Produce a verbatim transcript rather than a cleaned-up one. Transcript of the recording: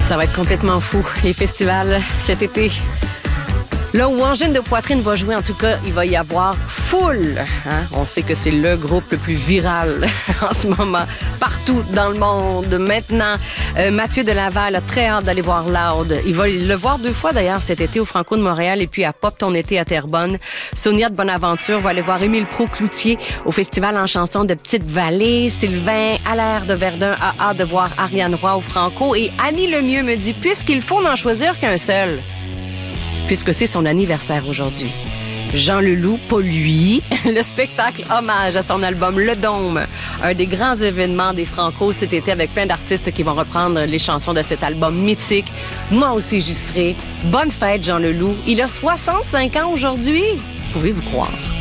Ça va être complètement fou, les festivals cet été. Là où Angine de Poitrine va jouer, en tout cas, il va y avoir foule. Hein? On sait que c'est le groupe le plus viral en ce moment, partout dans le monde. Maintenant, euh, Mathieu de Laval a très hâte d'aller voir Loud. Il va le voir deux fois d'ailleurs cet été au Franco de Montréal et puis à Pop ton été à Terrebonne. Sonia de Bonaventure va aller voir Émile Pro-Cloutier au Festival en chanson de Petite-Vallée. Sylvain Allaire de Verdun a hâte de voir Ariane Roy au Franco. Et Annie Lemieux me dit, puisqu'il faut n'en choisir qu'un seul, puisque c'est son anniversaire aujourd'hui. Jean Leloup, pas lui. Le spectacle hommage à son album Le Dôme, un des grands événements des Franco cet été avec plein d'artistes qui vont reprendre les chansons de cet album mythique. Moi aussi, j'y serai. Bonne fête, Jean Leloup. Il a soixante-cinq ans aujourd'hui. Pouvez-vous croire?